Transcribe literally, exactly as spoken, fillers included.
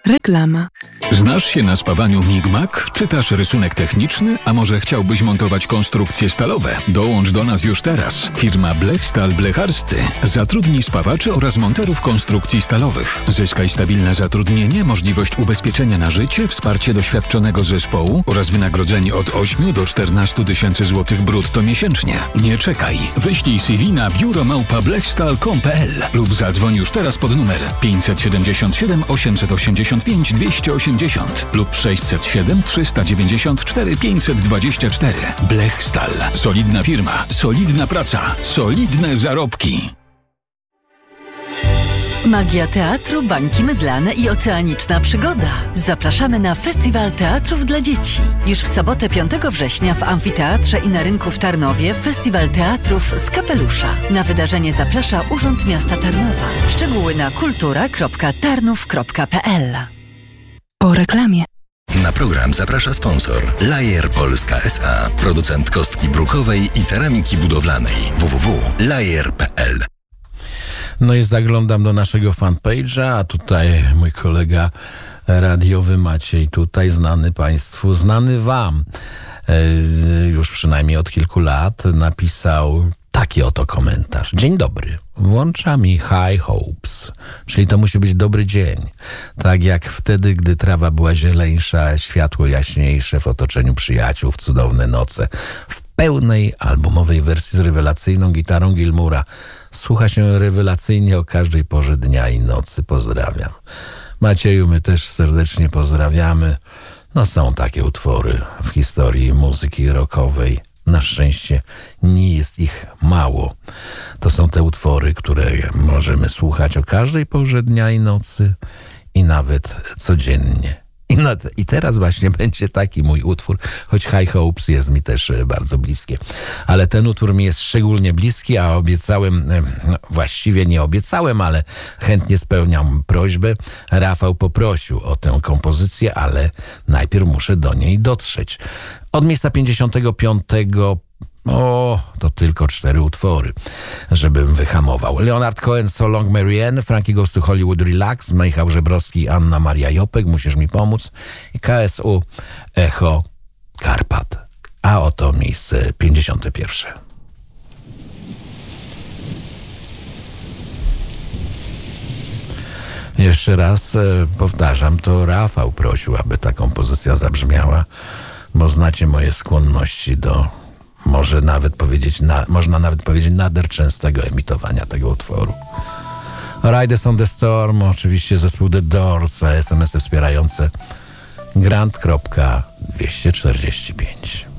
Reklama. Znasz się na spawaniu Migmak? Czytasz rysunek techniczny? A może chciałbyś montować konstrukcje stalowe? Dołącz do nas już teraz. Firma Blechstal Blecharscy zatrudni spawaczy oraz monterów konstrukcji stalowych. Zyskaj stabilne zatrudnienie, możliwość ubezpieczenia na życie, wsparcie doświadczonego zespołu oraz wynagrodzenie od ośmiu do czternastu tysięcy złotych brutto miesięcznie. Nie czekaj. Wyślij C V na biuro małpa blechstal kropka com kropka p l lub zadzwoń już teraz pod numer pięćset siedemdziesiąt siedem osiemset osiemdziesiąt pięć dwieście osiemdziesiąt lub sześćset siedem trzysta dziewięćdziesiąt cztery pięćset dwadzieścia cztery. Blechstal. Solidna firma, solidna praca, solidne zarobki. Magia teatru, bańki mydlane i oceaniczna przygoda. Zapraszamy na Festiwal Teatrów dla Dzieci. Już w sobotę piątego września w Amfiteatrze i na rynku w Tarnowie Festiwal Teatrów z Kapelusza. Na wydarzenie zaprasza Urząd Miasta Tarnowa. Szczegóły na kultura kropka tarnów kropka p l. Po reklamie. Na program zaprasza sponsor Lajer Polska S A, producent kostki brukowej i ceramiki budowlanej. w w w kropka lajer kropka p l. No i zaglądam do naszego fanpage'a, a tutaj mój kolega radiowy Maciej, tutaj znany Państwu, znany Wam, e, już przynajmniej od kilku lat, napisał taki oto komentarz. Dzień dobry. Włącza mi High Hopes, czyli to musi być dobry dzień. Tak jak wtedy, gdy trawa była zieleńsza, światło jaśniejsze w otoczeniu przyjaciół, w cudowne noce. W pełnej albumowej wersji z rewelacyjną gitarą Gilmoura. Słucha się rewelacyjnie o każdej porze dnia i nocy. Pozdrawiam. Macieju, my też serdecznie pozdrawiamy. No są takie utwory w historii muzyki rockowej. Na szczęście nie jest ich mało. To są te utwory, które możemy słuchać o każdej porze dnia i nocy i nawet codziennie. I, nad, I teraz właśnie będzie taki mój utwór, choć High Hopes jest mi też bardzo bliskie. Ale ten utwór mi jest szczególnie bliski, a obiecałem, no właściwie nie obiecałem, ale chętnie spełniam prośbę. Rafał poprosił o tę kompozycję, ale najpierw muszę do niej dotrzeć. Od miejsca pięćdziesiątego piątego O, to tylko cztery utwory, żebym wyhamował. Leonard Cohen, So Long Marianne, Frankie Goes to Hollywood, Relax, Michał Żebrowski, Anna Maria Jopek, Musisz mi pomóc i K S U, Echo Karpat. A oto miejsce pięćdziesiąte pierwsze. Jeszcze raz e, powtarzam, to Rafał prosił, aby ta kompozycja zabrzmiała, bo znacie moje skłonności do... Może nawet powiedzieć, na, można nawet powiedzieć nader częstego emitowania tego utworu. Riders on the Storm, oczywiście zespół The Doors, a es em esy wspierające grant kropka dwieście czterdzieści pięć.